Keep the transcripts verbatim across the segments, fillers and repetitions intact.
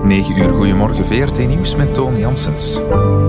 negen uur, goedemorgen, V R T Nieuws met Toon Janssens.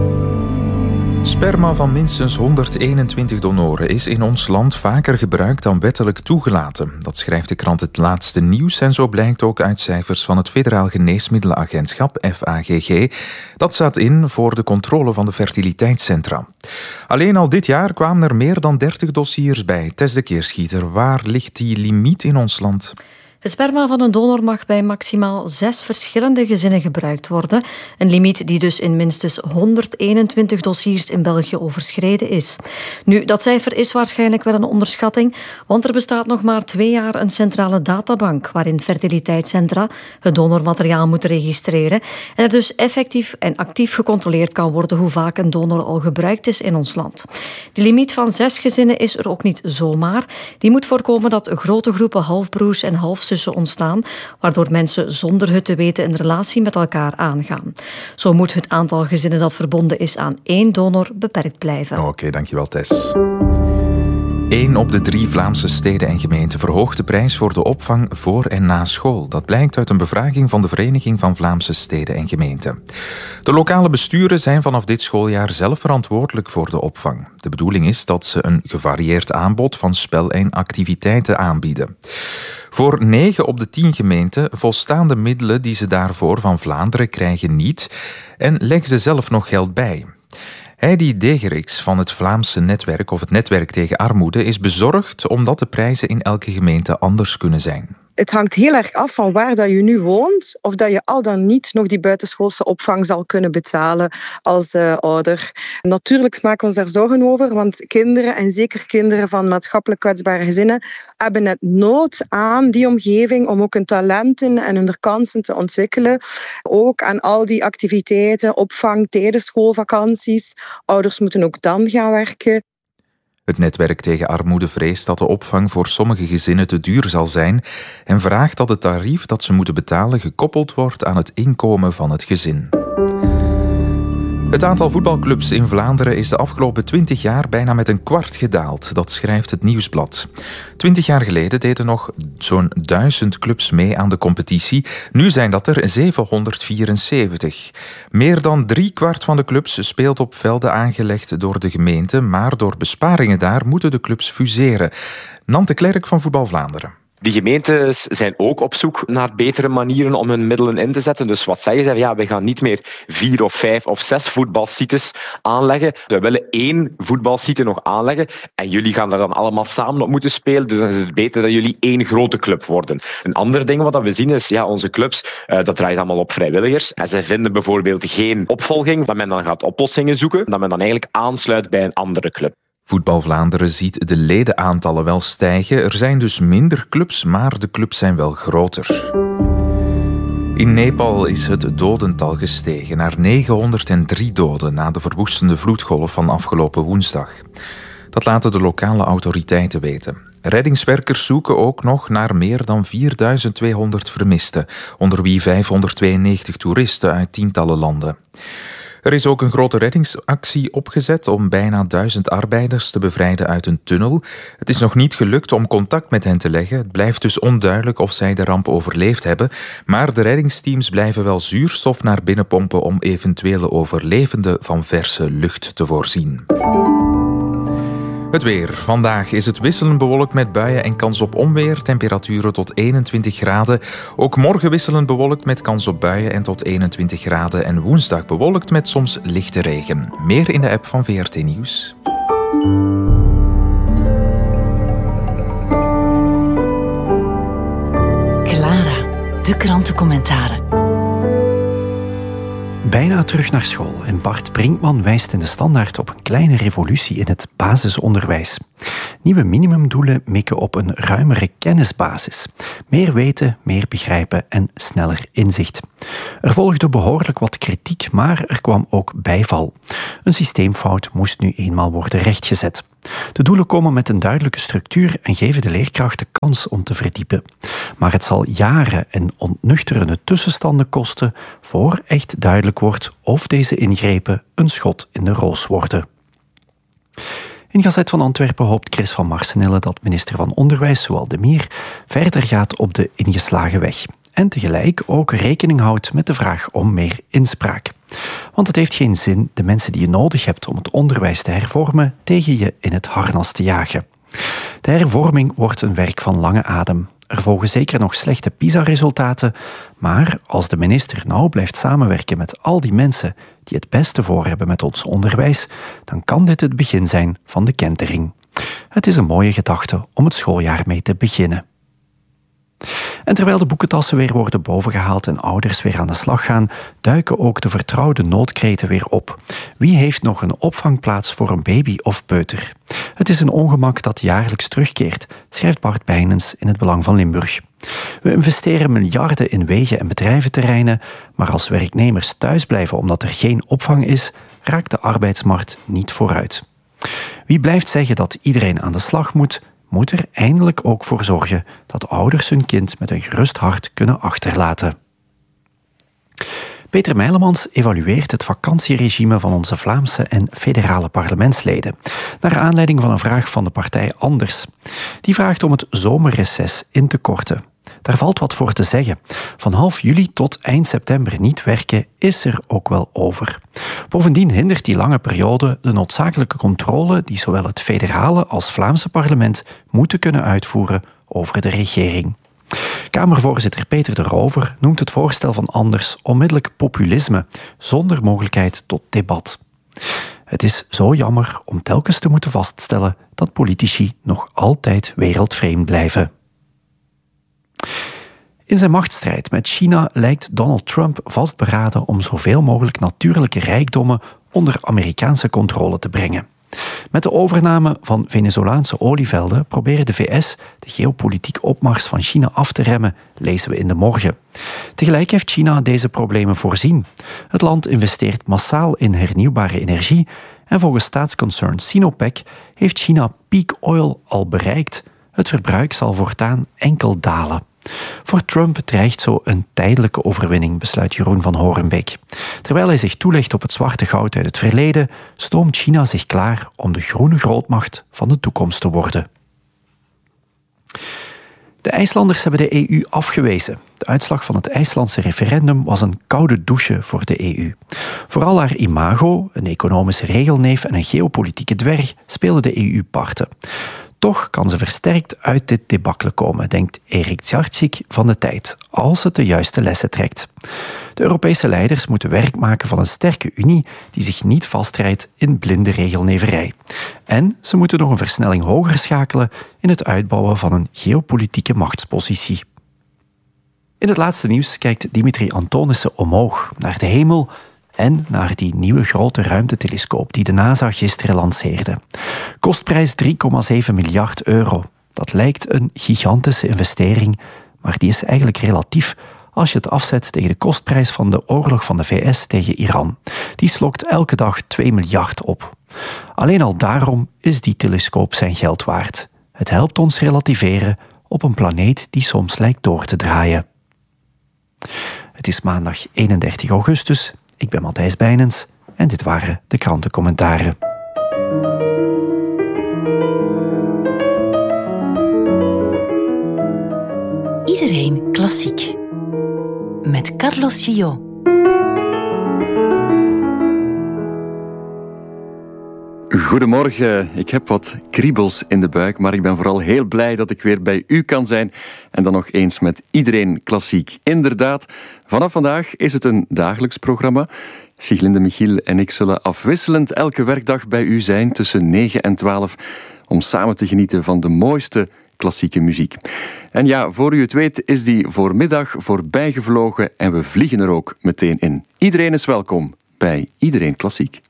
Sperma van minstens honderdeenentwintig donoren is in ons land vaker gebruikt dan wettelijk toegelaten. Dat schrijft de krant Het Laatste Nieuws en zo blijkt ook uit cijfers van het Federaal Geneesmiddelenagentschap, F A G G. Dat staat in voor de controle van de fertiliteitscentra. Alleen al dit jaar kwamen er meer dan dertig dossiers bij. Tess de Keerschieter, waar ligt die limiet in ons land? Het sperma van een donor mag bij maximaal zes verschillende gezinnen gebruikt worden. Een limiet die dus in minstens honderdeenentwintig dossiers in België overschreden is. Nu, dat cijfer is waarschijnlijk wel een onderschatting, want er bestaat nog maar twee jaar een centrale databank waarin fertiliteitscentra het donormateriaal moeten registreren en er dus effectief en actief gecontroleerd kan worden hoe vaak een donor al gebruikt is in ons land. Die limiet van zes gezinnen is er ook niet zomaar. Die moet voorkomen dat grote groepen halfbroers en halfzussen ontstaan, waardoor mensen zonder het te weten een relatie met elkaar aangaan. Zo moet het aantal gezinnen dat verbonden is aan één donor beperkt blijven. Oké, okay, dankjewel Tess. Eén op de drie Vlaamse steden en gemeenten verhoogt de prijs voor de opvang voor en na school. Dat blijkt uit een bevraging van de Vereniging van Vlaamse Steden en Gemeenten. De lokale besturen zijn vanaf dit schooljaar zelf verantwoordelijk voor de opvang. De bedoeling is dat ze een gevarieerd aanbod van spel en activiteiten aanbieden. Voor negen op de tien gemeenten volstaan de middelen die ze daarvoor van Vlaanderen krijgen niet en leggen ze zelf nog geld bij. Heidi Degerix van het Vlaamse netwerk of het netwerk tegen armoede is bezorgd omdat de prijzen in elke gemeente anders kunnen zijn. Het hangt heel erg af van waar dat je nu woont, of dat je al dan niet nog die buitenschoolse opvang zal kunnen betalen als uh, ouder. Natuurlijk maken we ons daar zorgen over, want kinderen, en zeker kinderen van maatschappelijk kwetsbare gezinnen, hebben net nood aan die omgeving om ook hun talenten en hun kansen te ontwikkelen. Ook aan al die activiteiten, opvang tijdens schoolvakanties. Ouders moeten ook dan gaan werken. Het netwerk tegen armoede vreest dat de opvang voor sommige gezinnen te duur zal zijn en vraagt dat het tarief dat ze moeten betalen gekoppeld wordt aan het inkomen van het gezin. Het aantal voetbalclubs in Vlaanderen is de afgelopen twintig jaar bijna met een kwart gedaald. Dat schrijft het Nieuwsblad. Twintig jaar geleden deden nog zo'n duizend clubs mee aan de competitie. Nu zijn dat er zevenhonderdvierenzeventig. Meer dan driekwart van de clubs speelt op velden aangelegd door de gemeente, maar door besparingen daar moeten de clubs fuseren. Nante Klerk van Voetbal Vlaanderen. Die gemeentes zijn ook op zoek naar betere manieren om hun middelen in te zetten. Dus wat zeggen ze? Ja, we gaan niet meer vier of vijf of zes voetbalsites aanleggen. We willen één voetbalsite nog aanleggen. En jullie gaan daar dan allemaal samen op moeten spelen. Dus dan is het beter dat jullie één grote club worden. Een ander ding wat we zien is, ja, onze clubs, uh, dat draait allemaal op vrijwilligers. En zij vinden bijvoorbeeld geen opvolging, dat men dan gaat oplossingen zoeken, dat men dan eigenlijk aansluit bij een andere club. Voetbal Vlaanderen ziet de ledenaantallen wel stijgen. Er zijn dus minder clubs, maar de clubs zijn wel groter. In Nepal is het dodental gestegen naar negenhonderddrie doden na de verwoestende vloedgolf van afgelopen woensdag. Dat laten de lokale autoriteiten weten. Reddingswerkers zoeken ook nog naar meer dan vierduizend tweehonderd vermisten, onder wie vijfhonderdtweeënnegentig toeristen uit tientallen landen. Er is ook een grote reddingsactie opgezet om bijna duizend arbeiders te bevrijden uit een tunnel. Het is nog niet gelukt om contact met hen te leggen. Het blijft dus onduidelijk of zij de ramp overleefd hebben. Maar de reddingsteams blijven wel zuurstof naar binnen pompen om eventuele overlevenden van verse lucht te voorzien. Het weer. Vandaag is het wisselend bewolkt met buien en kans op onweer. Temperaturen tot eenentwintig graden. Ook morgen wisselend bewolkt met kans op buien en tot eenentwintig graden. En woensdag bewolkt met soms lichte regen. Meer in de app van V R T Nieuws. Clara, de krantencommentaren. Bijna terug naar school en Bart Brinkman wijst in de Standaard op een kleine revolutie in het basisonderwijs. Nieuwe minimumdoelen mikken op een ruimere kennisbasis. Meer weten, meer begrijpen en sneller inzicht. Er volgde behoorlijk wat kritiek, maar er kwam ook bijval. Een systeemfout moest nu eenmaal worden rechtgezet. De doelen komen met een duidelijke structuur en geven de leerkrachten kans om te verdiepen. Maar het zal jaren en ontnuchterende tussenstanden kosten voor echt duidelijk wordt of deze ingrepen een schot in de roos worden. In Gazet van Antwerpen hoopt Chris van Marsenille dat minister van Onderwijs, Zoal de Mier, verder gaat op de ingeslagen weg. en tegelijk ook rekening houdt met de vraag om meer inspraak. Want het heeft geen zin de mensen die je nodig hebt om het onderwijs te hervormen tegen je in het harnas te jagen. De hervorming wordt een werk van lange adem. Er volgen zeker nog slechte PISA-resultaten, maar als de minister nauw blijft samenwerken met al die mensen die het beste voor hebben met ons onderwijs, dan kan dit het begin zijn van de kentering. Het is een mooie gedachte om het schooljaar mee te beginnen. En terwijl de boekentassen weer worden bovengehaald en ouders weer aan de slag gaan, duiken ook de vertrouwde noodkreten weer op. Wie heeft nog een opvangplaats voor een baby of peuter? Het is een ongemak dat jaarlijks terugkeert, schrijft Bart Bijnens in Het Belang van Limburg. We investeren miljarden in wegen en bedrijventerreinen, maar als werknemers thuis blijven omdat er geen opvang is, raakt de arbeidsmarkt niet vooruit. Wie blijft zeggen dat iedereen aan de slag moet, moet er eindelijk ook voor zorgen dat ouders hun kind met een gerust hart kunnen achterlaten. Peter Meilemans evalueert het vakantieregime van onze Vlaamse en federale parlementsleden, naar aanleiding van een vraag van de partij Anders. Die vraagt om het zomerreces in te korten. Daar valt wat voor te zeggen. Van half juli tot eind september niet werken is er ook wel over. Bovendien hindert die lange periode de noodzakelijke controle die zowel het federale als Vlaamse parlement moeten kunnen uitvoeren over de regering. Kamervoorzitter Peter de Rover noemt het voorstel van Anders onmiddellijk populisme, zonder mogelijkheid tot debat. Het is zo jammer om telkens te moeten vaststellen dat politici nog altijd wereldvreemd blijven. In zijn machtsstrijd met China lijkt Donald Trump vastberaden om zoveel mogelijk natuurlijke rijkdommen onder Amerikaanse controle te brengen. Met de overname van Venezolaanse olievelden proberen de V S de geopolitieke opmars van China af te remmen, lezen we in De Morgen. Tegelijk heeft China deze problemen voorzien. Het land investeert massaal in hernieuwbare energie en volgens staatsconcern Sinopec heeft China peak oil al bereikt. Het verbruik zal voortaan enkel dalen. Voor Trump dreigt zo een tijdelijke overwinning, besluit Jeroen van Horenbeek. Terwijl hij zich toelegt op het zwarte goud uit het verleden, stoomt China zich klaar om de groene grootmacht van de toekomst te worden. De IJslanders hebben de E U afgewezen. De uitslag van het IJslandse referendum was een koude douche voor de E U. Vooral haar imago, een economische regelneef en een geopolitieke dwerg, spelen de E U parten. Toch kan ze versterkt uit dit debacle komen, denkt Erik Tjarczyk van de Tijd, als het de juiste lessen trekt. De Europese leiders moeten werk maken van een sterke Unie die zich niet vastrijdt in blinde regelneverij. En ze moeten nog een versnelling hoger schakelen in het uitbouwen van een geopolitieke machtspositie. In het laatste nieuws kijkt Dimitri Antonissen omhoog, naar de hemel en naar die nieuwe grote ruimtetelescoop die de NASA gisteren lanceerde. Kostprijs drie komma zeven miljard euro. Dat lijkt een gigantische investering, maar die is eigenlijk relatief als je het afzet tegen de kostprijs van de oorlog van de V S tegen Iran. Die slokt elke dag twee miljard op. Alleen al daarom is die telescoop zijn geld waard. Het helpt ons relativeren op een planeet die soms lijkt door te draaien. Het is maandag eenendertig augustus. Ik ben Matthijs Bijnens en dit waren de krantencommentaren. Iedereen klassiek. Met Carlos Gillot. Goedemorgen, ik heb wat kriebels in de buik, maar ik ben vooral heel blij dat ik weer bij u kan zijn en dan nog eens met Iedereen Klassiek. Inderdaad, vanaf vandaag is het een dagelijks programma. Sieglinde Michiel en ik zullen afwisselend elke werkdag bij u zijn tussen negen en twaalf om samen te genieten van de mooiste klassieke muziek. En ja, voor u het weet is die voormiddag voorbij gevlogen en we vliegen er ook meteen in. Iedereen is welkom bij Iedereen Klassiek.